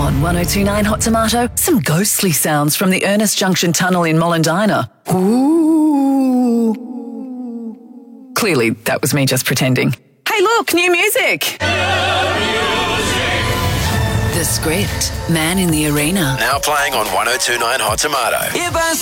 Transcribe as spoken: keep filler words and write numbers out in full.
On one oh two point nine Hot Tomato, some ghostly sounds from the Ernest Junction Tunnel in Mollendina. Ooh. Clearly, that was me just pretending. Hey, look, new music. The Script, Man in the Arena. Now playing on one oh two point nine Hot Tomato. If I